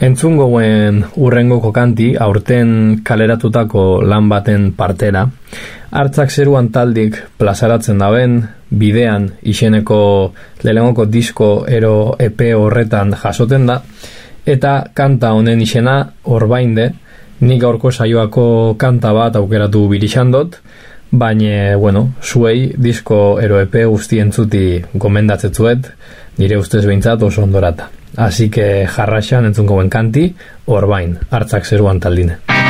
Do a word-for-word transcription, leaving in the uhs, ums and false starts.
Entzun goen urrengoko kanti, aurten kaleratutako lan baten partera, Hartzak zeruan taldik plazaratzen daben, bidean izeneko lehenengoko disko ero E P horretan jasoten da, eta kanta honen izena Orbainde, nik gaurko saioako kanta bat aukeratu birixandot, baina, bueno, zuei disko ero E P guzti entzuti gomendatzetzuet, nire ustez behintzat oso ondorata. Así que jarraxan entzunko ben kanti, Orbain, Hartzak zeruan taldine.